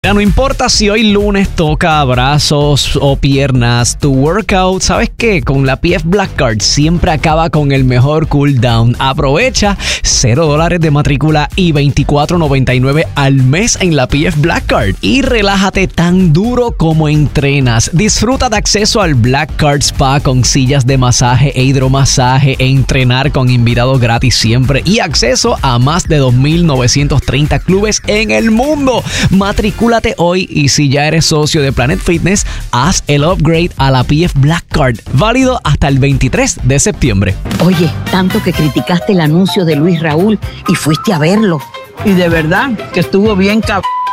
Ya no importa si hoy lunes toca brazos o piernas, tu workout, ¿sabes qué? Con la PF Black Card siempre acaba con el mejor cooldown. Aprovecha $0 de matrícula y $24.99 al mes en la PF Black Card. Y relájate tan duro como entrenas. Disfruta de acceso al Black Card Spa con sillas de masaje e hidromasaje, entrenar con invitados gratis siempre y acceso a más de 2.930 clubes en el mundo. Matrícula hoy y si ya eres socio de Planet Fitness, haz el upgrade a la PF Black Card, válido hasta el 23 de septiembre. Oye, tanto que criticaste el anuncio de Luis Raúl y fuiste a verlo. Y de verdad que estuvo bien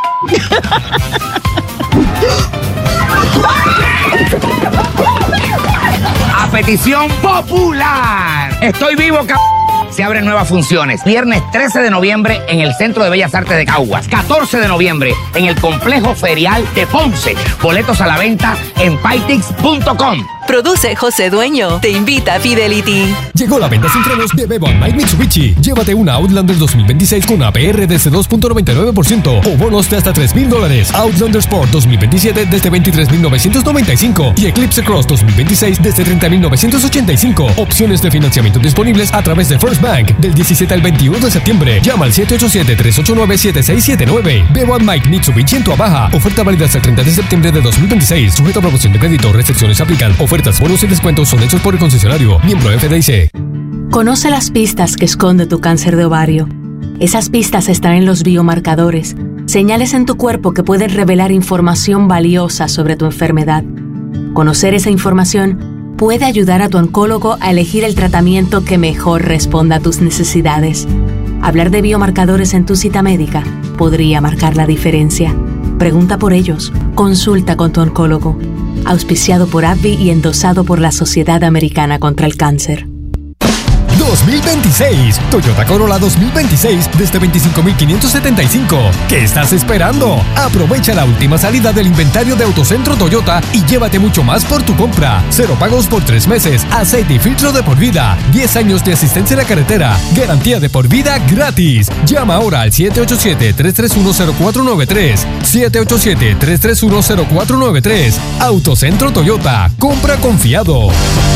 A petición popular. Estoy vivo, Se abren nuevas funciones. Viernes 13 de noviembre en el Centro de Bellas Artes de Caguas. 14 de noviembre en el Complejo Ferial de Ponce. Boletos a la venta en Pytix.com. Produce José Dueño. Te invita a Fidelity. Llegó la venta sin frenos de Bebo & Mike Mitsubishi. Llévate una Outlander 2026 con APR desde 2.99% o bonos de hasta $3,000. Outlander Sport 2027 desde $23,995 y Eclipse Cross 2026 desde $30,985. Opciones de financiamiento disponibles a través de First Bank del 17 al 21 de septiembre. Llama al 787-389-7679. Bebo & Mike Mitsubishi en Tuabaja. Oferta válida hasta el 30 de septiembre de 2026. Sujeto a aprobación de crédito. Restricciones aplican. Ofertas, bonos y descuentos son hechos por el concesionario. Miembro FDIC. Conoce las pistas que esconde tu cáncer de ovario. Esas pistas están en los biomarcadores, señales en tu cuerpo que pueden revelar información valiosa sobre tu enfermedad. Conocer esa información puede ayudar a tu oncólogo a elegir el tratamiento que mejor responda a tus necesidades. Hablar de biomarcadores en tu cita médica podría marcar la diferencia. Pregunta por ellos. Consulta con tu oncólogo. Auspiciado por AbbVie y endosado por la Sociedad Americana contra el Cáncer. 2026. Toyota Corolla 2026 desde $25,575. ¿Qué estás esperando? Aprovecha la última salida del inventario de Autocentro Toyota y llévate mucho más por tu compra. 0 pagos por 3 meses. Aceite y filtro de por vida. 10 años de asistencia en la carretera. Garantía de por vida gratis. Llama ahora al 787-331-0493. 787-331-0493. Autocentro Toyota. Compra confiado.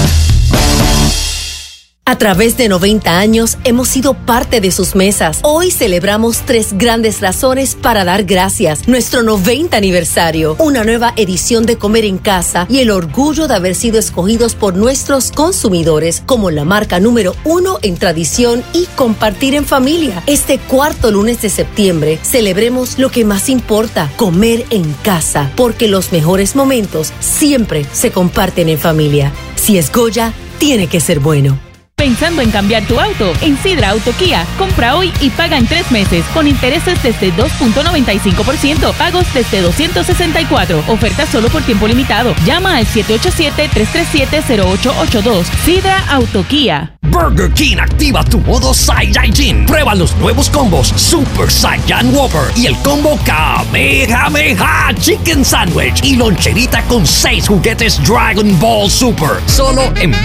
A través de 90 años hemos sido parte de sus mesas. Hoy celebramos 3 grandes razones para dar gracias. Nuestro 90 aniversario, una nueva edición de Comer en Casa y el orgullo de haber sido escogidos por nuestros consumidores como la marca número 1 en tradición y compartir en familia. Este 4º lunes de septiembre celebremos lo que más importa, comer en casa, porque los mejores momentos siempre se comparten en familia. Si es Goya, tiene que ser bueno. Pensando en cambiar tu auto, en Sidra Auto Kia, compra hoy y paga en 3 meses con intereses desde 2.95%, pagos desde $264. Oferta solo por tiempo limitado. Llama al 787-337-0882. Sidra Auto Kia. Burger King activa tu modo Saiyajin. Prueba los nuevos combos Super Saiyan Whopper y el combo Kamehameha Chicken Sandwich y loncherita con 6 juguetes Dragon Ball Super. Solo en